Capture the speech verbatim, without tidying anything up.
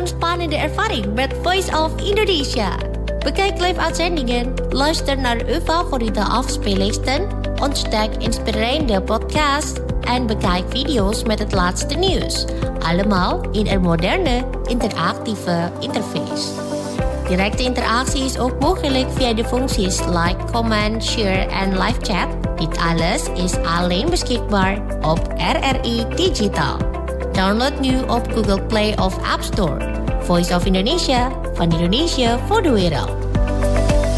ontspannende ervaring met Voice of Indonesia. Bekijk live uitzendingen, luister naar uw favoriete afspeellijsten, ontdek inspirerende podcasts en bekijk video's met het laatste nieuws. Allemaal in een moderne, interactieve interface. Directe interactie is ook mogelijk via de functies like, comment, share en live chat. Dit alles is alleen beschikbaar op R R I Digital. Download nu op Google Play of App Store. Voice of Indonesia, van Indonesia voor de wereld.